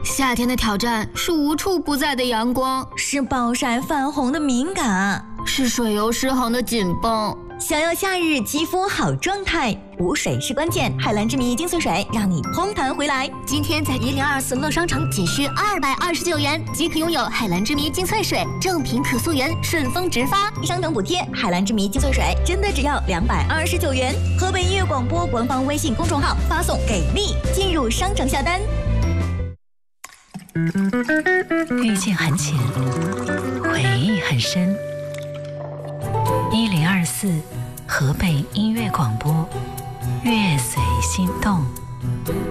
夏天的挑战是无处不在的阳光， 是暴晒泛红的敏感， 是水油失衡的紧绷。 想要夏日肌肤好状态，补水是关键。海蓝之谜精粹水让你嘭弹回来。 今天在1024乐商城仅需229元即可拥有海蓝之谜精粹水，正品可溯源，顺丰直发。 商等补贴，海蓝之谜精粹水真的只要229元。河北音乐广播官方微信公众号发送给力进入商城下单。 遇见很浅，回忆很深。1024河北音乐广播，乐随心动。